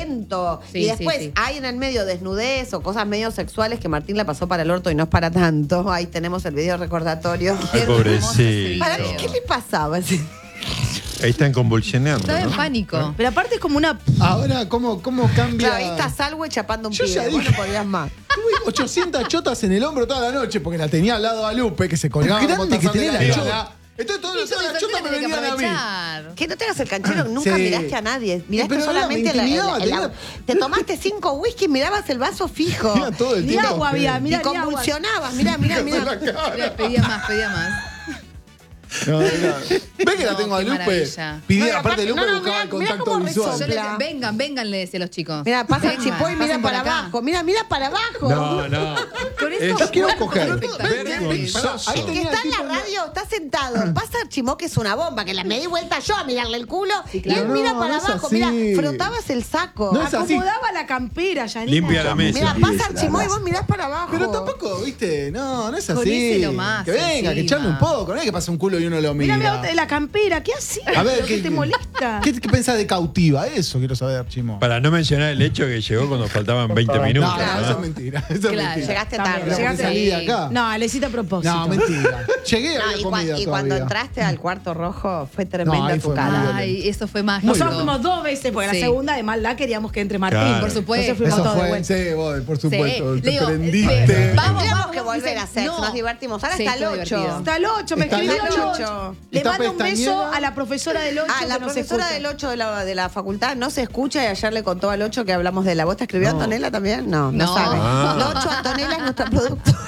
violento. Sí, Y después sí. hay en el medio desnudez o cosas medio sexuales que Martín la pasó para el orto y no es para tanto. Ahí tenemos el video recordatorio. Ay, pobrecito. Para mí, ¿qué le pasaba? Ahí están convulsionando, Estaba en ¿no? pánico. Pero aparte es como una... Ahora, ¿cómo cambia? Claro, ahí está Salwe chapando un Yo pibe. ya Vos dije. no podías más. Tuve 800 chotas en el hombro toda la noche porque la tenía al lado a Lupe, que se colgaba como Grande que Tarzán de tenés la la chota. Entonces todas las chotas me venían a mí. Que no te hagas el canchero, nunca Sí. miraste a nadie. Miraste Pero solamente me intimidaba, te tomaste 5 whisky y mirabas el vaso fijo. Mira todo el Ni tiempo. agua había, Y mirá, ni agua. convulsionabas. Mirá. Pedía más. No, ¿ves que la No, tengo a qué Lupe? maravilla. Pidí, No, aparte Lupe no, buscaba mirá, el contacto cómo visual. Yo le- Sopla. vengan, le decía a los chicos. Mira, pasa el Vengan, chipoy y mira pasen por para acá. abajo. Mira para abajo. No. Con Es- eso, Quiero coger. Vergonzoso. Ahí El que tenía está el en la tipo radio está sentado. Pasa Chimó, que es una bomba, que la me di vuelta yo a mirarle el culo. Y claro. él mira No, para no es abajo. así. Mira, frotabas el saco. No es así. Acomodaba la campera, Janina. Limpia la mesa. Mira, pasa el Chimó y vos mirás para abajo. Pero tampoco, viste, no es Con así. ese lo más que venga, que encima. echarle un poco, no es que pase un culo y uno lo mira. Mira la campera, ¿qué hacías? A ver, ¿Qué te molesta? ¿Qué pensás de cautiva? Eso quiero saber, Chimo. Para no mencionar el hecho que llegó cuando faltaban 20 minutos. No, ¿no? eso es mentira. Eso es Claro. mentira. Llegaste También, tarde. llegaste Salí de ahí. acá. No, le hiciste a propósito. No, mentira. Llegué a No, la comida y cuando todavía. entraste al cuarto rojo fue No, tremenda ahí tu fue cara. muy Ay, eso fue mágico. Nosotros fuimos 2 veces, porque Sí. la segunda de maldad queríamos que entre Martín. Claro. Por supuesto. Entonces fuimos Eso todos de fue, vuelta. sí, vos, por supuesto. Sí. Te Le digo, prendiste. vamos, Tenemos vamos, que volver dicen, a hacer, no. nos divertimos. Ahora Sí, está el estuvo 8. divertido. Está el 8, me Está el escribió el 8. 8. Le Está mando un beso pestañera. a la profesora del 8 Ah, la que nos profesora escucha. del 8 de la facultad no se escucha y ayer le contó al 8 que hablamos de la voz. ¿Te escribió No. Antonella también? No No. sabe. Ah. El 8, Antonella es nuestra productora.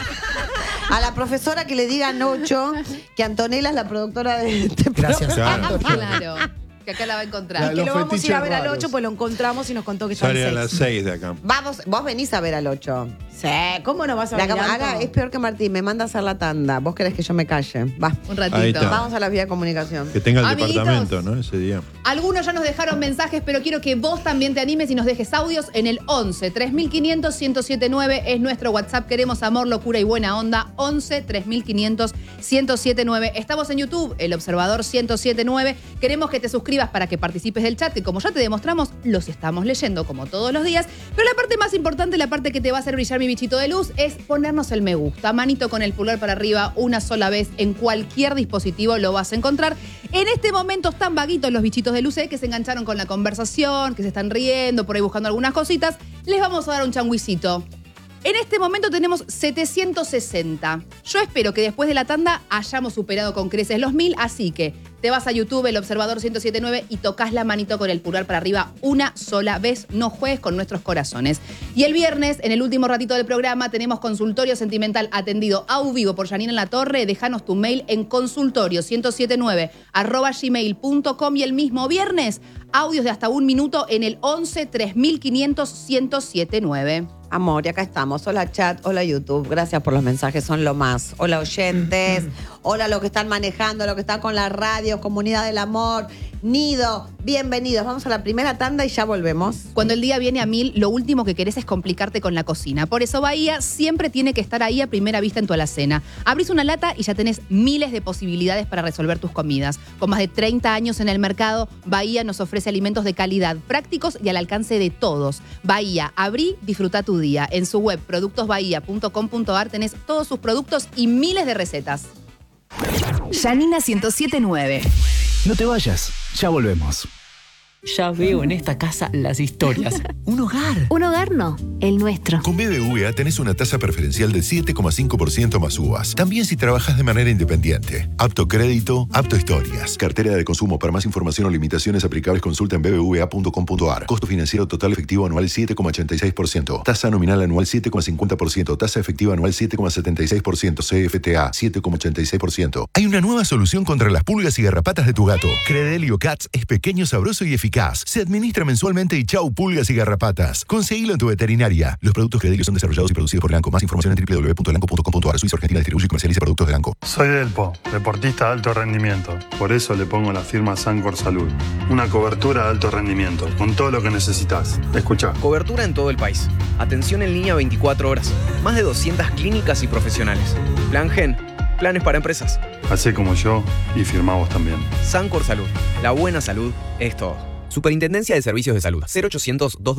A la profesora que le digan 8, que Antonella es la productora de este Gracias. Claro. Claro. Que acá la va a encontrar. Claro. Que Los lo vamos a ir a fetiches ver al raros. 8, pues lo encontramos y nos contó que está Sale a el las 6. 6 de acá. Vos venís a ver al 8. Sí, ¿cómo no vas a La ver cámara es peor que Martín, me manda a hacer la tanda. Vos querés que yo me calle. Va. Un Ahí ratito. está. Vamos a la vía de comunicación. Que tenga el Amiguitos. departamento, ¿no? Ese día. Algunos ya nos dejaron mensajes, pero quiero que vos también te animes y nos dejes audios en el 11 3500 1079. Es nuestro WhatsApp. Queremos amor, locura y buena onda. 11 3500 1079. Estamos en YouTube, El Observador 1079. Queremos que te suscribas para que participes del chat, que como ya te demostramos, los estamos leyendo como todos los días. Pero la parte más importante, la parte que te va a hacer brillar mi bichito de luz, es ponernos el me gusta. Manito con el pulgar para arriba una sola vez en cualquier dispositivo lo vas a encontrar. En este momento están vaguitos los bichitos de luz, que se engancharon con la conversación, que se están riendo, por ahí buscando algunas cositas. Les vamos a dar un changuicito. En este momento tenemos 760. Yo espero que después de la tanda hayamos superado con creces los 1000, así que te vas a YouTube, El Observador 1079, y tocas la manito con el pulgar para arriba una sola vez. No jueges con nuestros corazones. Y el viernes, en el último ratito del programa, tenemos consultorio sentimental atendido a vivo por Janina Latorre. Déjanos tu mail en consultorio1079@gmail.com, y el mismo viernes, audios de hasta 1 minuto en el 11 3500 1079. Amor, y acá estamos. Hola chat, hola YouTube. Gracias por los mensajes, son lo más. Hola oyentes, hola los que están manejando, los que están con la radio, Comunidad del Amor, Nido, bienvenidos. Vamos a la primera tanda y ya volvemos. Cuando el día viene a 1000, lo último que querés es complicarte con la cocina. Por eso Bahía siempre tiene que estar ahí a primera vista en tu alacena. Abrís una lata y ya tenés miles de posibilidades para resolver tus comidas. Con más de 30 años en el mercado, Bahía nos ofrece alimentos de calidad, prácticos y al alcance de todos. Bahía, abrí, disfruta tu día. En su web, productosbahía.com.ar, tenés todos sus productos y miles de recetas. Janina 1079. No te vayas, ya volvemos. Ya veo en esta casa las historias. Un hogar. Un hogar no, el nuestro. Con BBVA tenés una tasa preferencial del 7,5% más uvas. También si trabajas de manera independiente. Apto crédito, apto historias. Cartera de consumo. Para más información o limitaciones aplicables, consulta en bbva.com.ar. Costo financiero total efectivo anual 7,86%. Tasa nominal anual 7,50%. Tasa efectiva anual 7,76%. CFTA 7,86%. Hay una nueva solución contra las pulgas y garrapatas de tu gato. Credelio Cats es pequeño, sabroso y eficaz. Se administra mensualmente y chau pulgas y garrapatas. Conseguilo en tu veterinaria. Los productos Credelio son desarrollados y producidos por Elanco. Más información en www.elanco.com.ar. Suiza Argentina distribuye y comercializa productos de Elanco. Soy Delpo, deportista de alto rendimiento. Por eso le pongo la firma Sancor Salud. Una cobertura de alto rendimiento, con todo lo que necesitas. Escucha. Cobertura en todo el país. Atención en línea 24 horas. Más de 200 clínicas y profesionales. Plan Gen. Planes para empresas. Hacé como yo y firmá vos también. Sancor Salud. La buena salud es todo. Superintendencia de Servicios de Salud. 0800 2